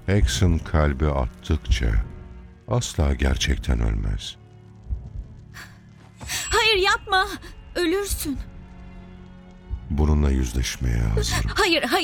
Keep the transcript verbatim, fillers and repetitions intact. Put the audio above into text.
Hex'in kalbi attıkça asla gerçekten ölmez. Hayır, yapma. Ölürsün. Bununla yüzleşmeye hazırım. Hayır, hayır.